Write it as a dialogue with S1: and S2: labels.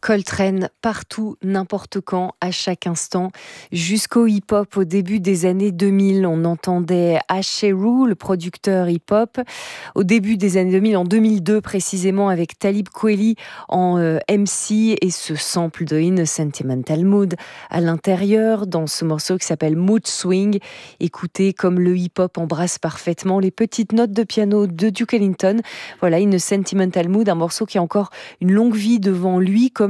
S1: Coltrane, partout, n'importe quand, à chaque instant, jusqu'au hip-hop au début des années 2000. On entendait Asheru, le producteur hip-hop, au début des années 2000, en 2002 précisément, avec Talib Kweli en MC et ce sample de In a Sentimental Mood à l'intérieur, dans ce morceau qui s'appelle Mood Swing. Écoutez comme le hip-hop embrasse parfaitement les petites notes de piano de Duke Ellington. Voilà, In a Sentimental Mood, un morceau qui a encore une longue vie devant lui, comme